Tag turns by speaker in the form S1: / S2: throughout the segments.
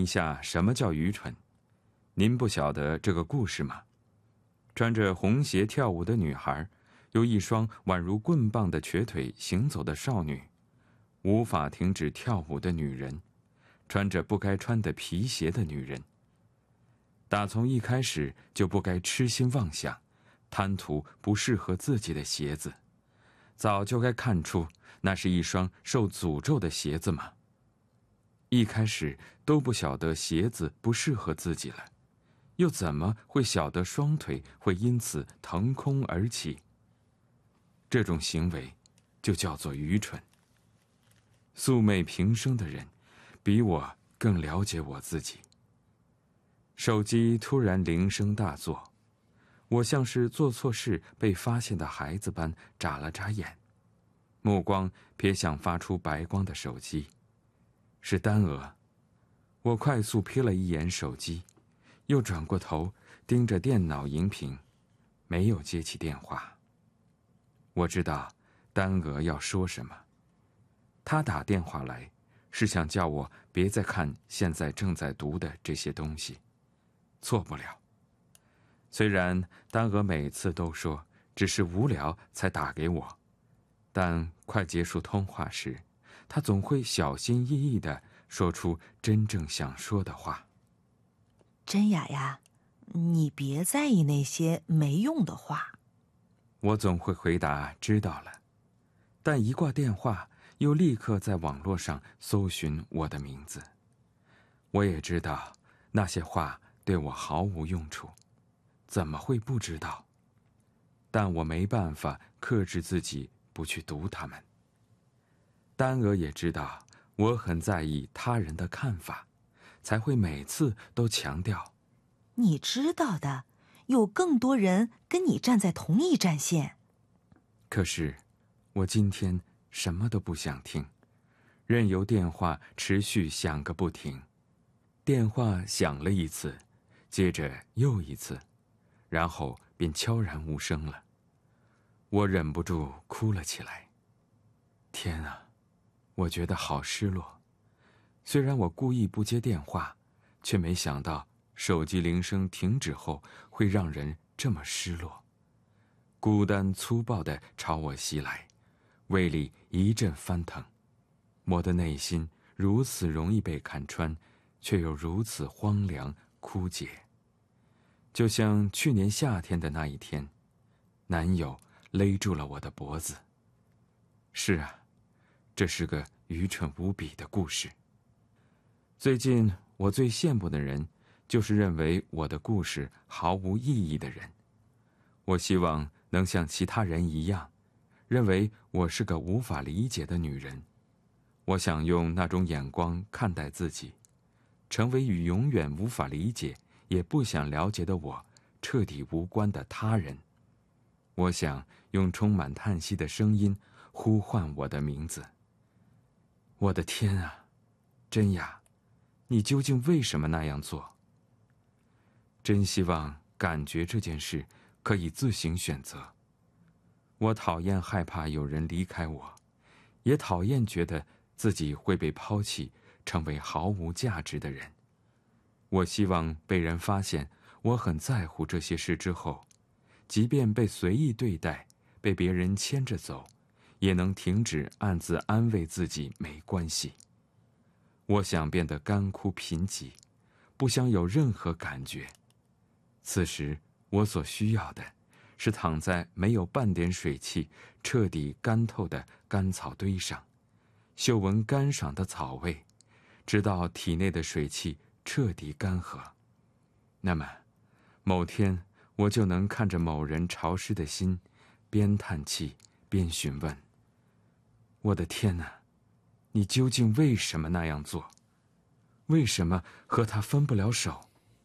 S1: 一下什么叫愚蠢。您不晓得这个故事吗？穿着红鞋跳舞的女孩，有一双宛如棍棒的瘸腿行走的少女，无法停止跳舞的女人，穿着不该穿的皮鞋的女人。打从一开始就不该痴心妄想，贪图不适合自己的鞋子，早就该看出那是一双受诅咒的鞋子嘛。一开始都不晓得鞋子不适合自己了，又怎么会晓得双腿会因此腾空而起？这种行为就叫做愚蠢。素昧平生的人比我更了解我自己。手机突然铃声大作，我像是做错事被发现的孩子般眨了眨眼，目光瞥向发出白光的手机，是丹娥。我快速瞥了一眼手机，又转过头盯着电脑荧屏，没有接起电话。我知道丹娥要说什么，她打电话来是想叫我别再看现在正在读的这些东西。错不了。虽然丹娥每次都说只是无聊才打给我，但快结束通话时，她总会小心翼翼地说出真正想说的话。
S2: 真雅呀，你别在意那些没用的话。
S1: 我总会回答知道了，但一挂电话又立刻在网络上搜寻我的名字。我也知道那些话对我毫无用处，怎么会不知道？但我没办法克制自己不去读它们。丹娥也知道我很在意他人的看法，才会每次都强调，
S2: 你知道的，有更多人跟你站在同一战线。
S1: 可是我今天什么都不想听，任由电话持续响个不停。电话响了一次，接着又一次，然后便悄然无声了。我忍不住哭了起来。天啊，我觉得好失落。虽然我故意不接电话，却没想到手机铃声停止后会让人这么失落。孤单粗暴地朝我袭来，胃里一阵翻腾。我的内心如此容易被看穿，却又如此荒凉枯竭。就像去年夏天的那一天，男友勒住了我的脖子。是啊，这是个愚蠢无比的故事。最近我最羡慕的人，就是认为我的故事毫无意义的人。我希望能像其他人一样，认为我是个无法理解的女人。我想用那种眼光看待自己，成为与永远无法理解也不想了解的我彻底无关的他人。我想用充满叹息的声音呼唤我的名字。我的天啊，真雅，你究竟为什么那样做？真希望感觉这件事可以自行选择。我讨厌害怕有人离开我，也讨厌觉得自己会被抛弃，成为毫无价值的人。我希望被人发现我很在乎这些事之后，即便被随意对待，被别人牵着走，也能停止暗自安慰自己没关系。我想变得干枯贫瘠，不想有任何感觉。此时我所需要的是躺在没有半点水汽、彻底干透的干草堆上，嗅闻干爽的草味，直到体内的水汽彻底干涸。那么某天我就能看着某人潮湿的心，边叹气边询问，我的天哪，你究竟为什么那样做？为什么和他分不了手？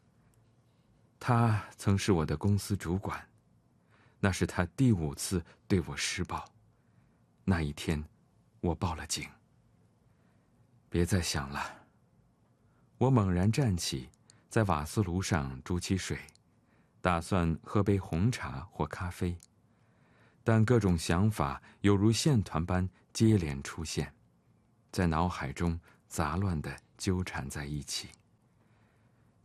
S1: 他曾是我的公司主管，那是他第5次对我施暴。那一天我报了警。别再想了。我猛然站起，在瓦斯炉上煮起水，打算喝杯红茶或咖啡，但各种想法犹如线团般接连出现，在脑海中杂乱地纠缠在一起。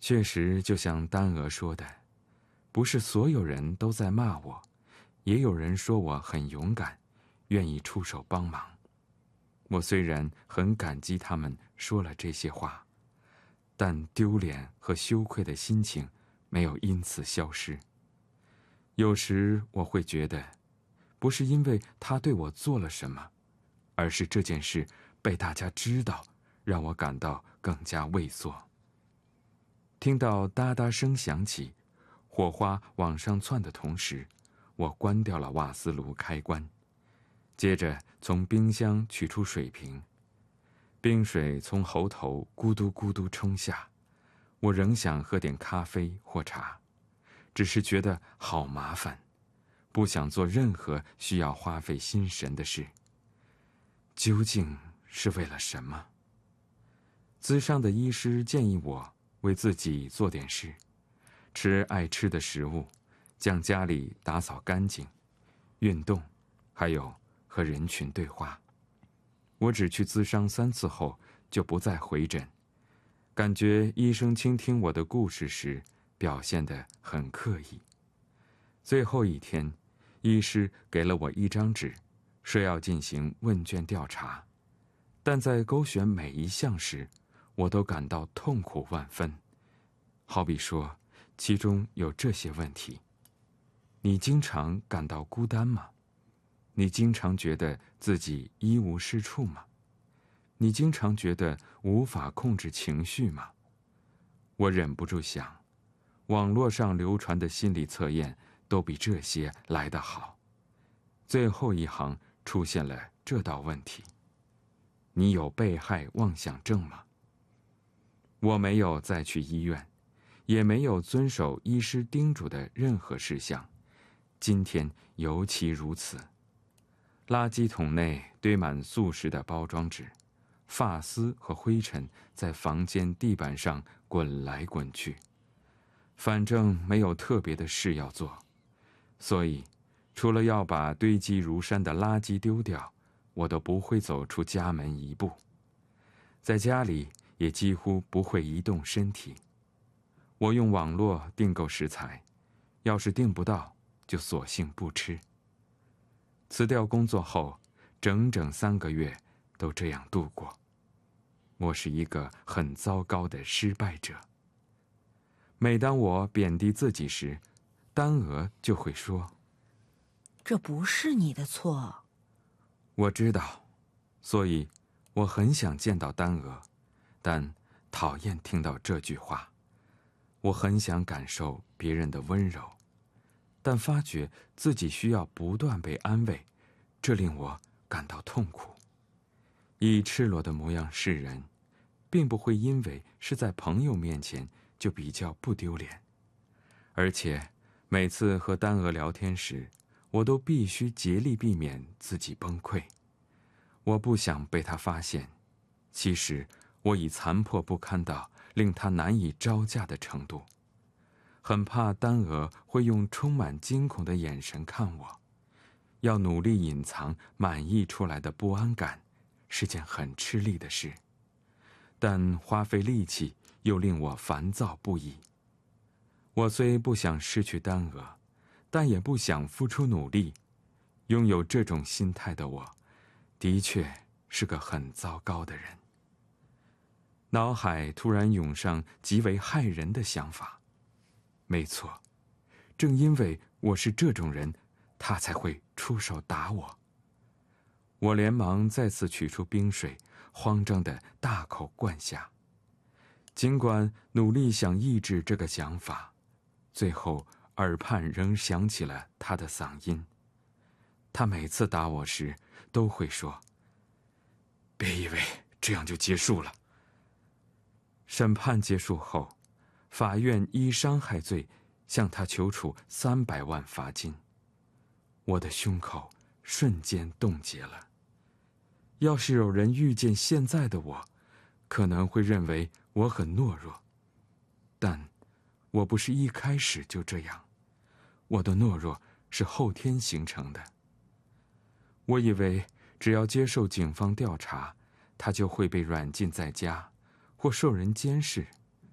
S1: 确实，就像丹娥说的，不是所有人都在骂我，也有人说我很勇敢，愿意出手帮忙。我虽然很感激他们说了这些话，但丢脸和羞愧的心情没有因此消失。有时我会觉得，不是因为他对我做了什么，而是这件事被大家知道，让我感到更加畏缩。听到哒哒声响起，火花往上窜的同时，我关掉了瓦斯炉开关，接着从冰箱取出水瓶，冰水从喉头咕嘟咕嘟冲下。我仍想喝点咖啡或茶，只是觉得好麻烦，不想做任何需要花费心神的事。究竟是为了什么？咨商的医师建议我为自己做点事，吃爱吃的食物，将家里打扫干净，运动，还有和人群对话。我只去咨商3次后就不再回诊，感觉医生倾听我的故事时表现得很刻意。最后一天，医师给了我一张纸，说要进行问卷调查，但在勾选每一项时，我都感到痛苦万分。好比说，其中有这些问题：你经常感到孤单吗？你经常觉得自己一无是处吗？你经常觉得无法控制情绪吗？我忍不住想，网络上流传的心理测验都比这些来得好。最后一行出现了这道问题：你有被害妄想症吗？我没有再去医院，也没有遵守医师叮嘱的任何事项，今天尤其如此。垃圾桶内堆满速食的包装纸，发丝和灰尘在房间地板上滚来滚去。反正没有特别的事要做，所以除了要把堆积如山的垃圾丢掉，我都不会走出家门1步。在家里也几乎不会移动身体。我用网络订购食材，要是订不到，就索性不吃。辞掉工作后，整整3个月都这样度过。我是一个很糟糕的失败者。每当我贬低自己时，丹娥就会说：“
S2: 这不是你的错。”
S1: 我知道，所以我很想见到丹娥，但讨厌听到这句话。我很想感受别人的温柔，但发觉自己需要不断被安慰，这令我感到痛苦。以赤裸的模样示人，并不会因为是在朋友面前就比较不丢脸。而且每次和丹娥聊天时，我都必须竭力避免自己崩溃。我不想被她发现，其实我已残破不堪到令她难以招架的程度。很怕丹娥会用充满惊恐的眼神看我，要努力隐藏满溢出来的不安感，是件很吃力的事，但花费力气又令我烦躁不已。我虽不想失去丹娥，但也不想付出努力。拥有这种心态的我，的确是个很糟糕的人。脑海突然涌上极为害人的想法。没错，正因为我是这种人，他才会出手打我。我连忙再次取出冰水，慌张地大口灌下。尽管努力想抑制这个想法，最后耳畔仍响起了他的嗓音。他每次打我时都会说：“别以为这样就结束了。”审判结束后，法院依伤害罪向他求处300万罚金。我的胸口瞬间冻结了。要是有人遇见现在的我，可能会认为我很懦弱，但我不是一开始就这样，我的懦弱是后天形成的。我以为只要接受警方调查，他就会被软禁在家，或受人监视。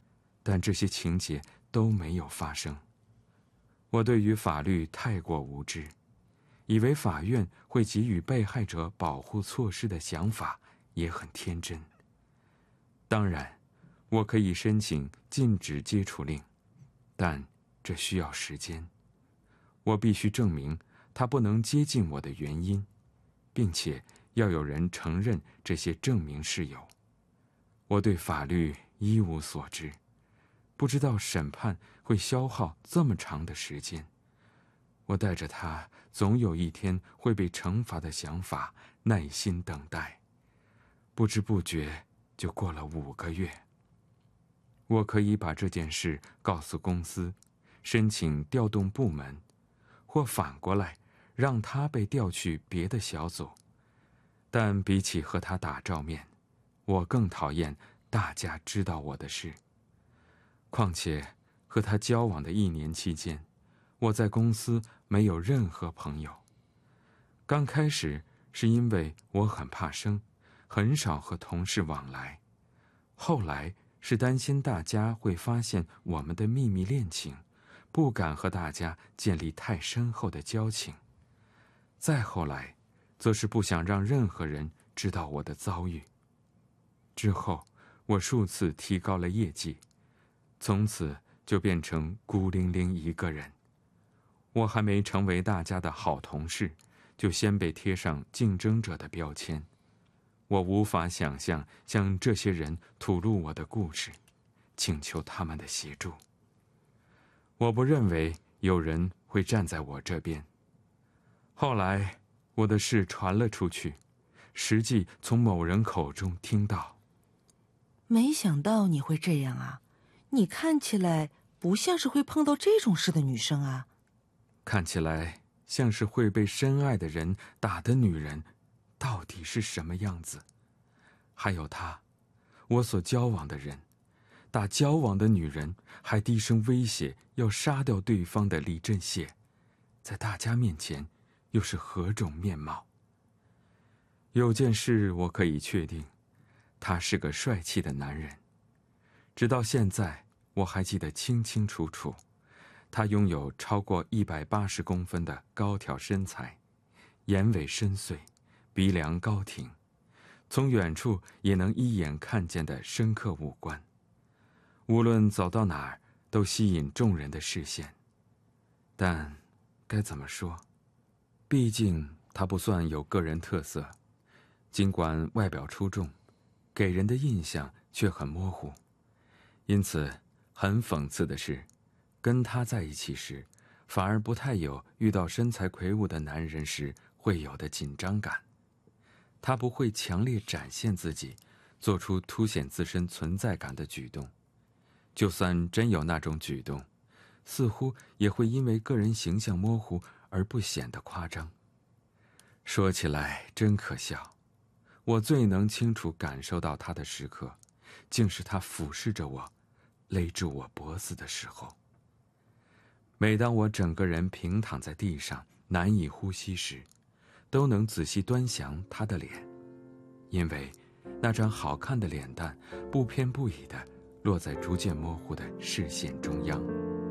S1: 但这些情节都没有发生。我对于法律太过无知，以为法院会给予被害者保护措施的想法也很天真。当然，我可以申请禁止接触令，但这需要时间。我必须证明他不能接近我的原因，并且要有人承认这些证明是有。我对法律一无所知，不知道审判会消耗这么长的时间。我带着他总有一天会被惩罚的想法耐心等待，不知不觉就过了5个月。我可以把这件事告诉公司，申请调动部门，或反过来让他被调去别的小组。但比起和他打照面，我更讨厌大家知道我的事。况且和他交往的1年期间，我在公司没有任何朋友。刚开始是因为我很怕生，很少和同事往来，后来是担心大家会发现我们的秘密恋情，不敢和大家建立太深厚的交情。再后来则是不想让任何人知道我的遭遇。之后我数次提高了业绩，从此就变成孤零零一个人。我还没成为大家的好同事，就先被贴上竞争者的标签。我无法想象向这些人吐露我的故事，请求他们的协助。我不认为有人会站在我这边。后来我的事传了出去，实际从某人口中听到。
S2: 没想到你会这样啊，你看起来不像是会碰到这种事的女生啊。
S1: 看起来像是会被深爱的人打的女人，到底是什么样子？还有她，我所交往的人，打交往的女人还低声威胁要杀掉对方的李振燮，在大家面前又是何种面貌？有件事我可以确定，他是个帅气的男人。直到现在我还记得清清楚楚，他拥有超过180公分的高挑身材，眼尾深邃，鼻梁高挺，从远处也能一眼看见的深刻五官，无论走到哪儿都吸引众人的视线。但该怎么说，毕竟他不算有个人特色，尽管外表出众，给人的印象却很模糊。因此很讽刺的是，跟他在一起时，反而不太有遇到身材魁梧的男人时会有的紧张感。他不会强烈展现自己，做出凸显自身存在感的举动，就算真有那种举动，似乎也会因为个人形象模糊而不显得夸张。说起来真可笑，我最能清楚感受到他的时刻，竟是他俯视着我，勒住我脖子的时候。每当我整个人平躺在地上难以呼吸时，都能仔细端详他的脸，因为那张好看的脸蛋不偏不倚地落在逐渐模糊的视线中央。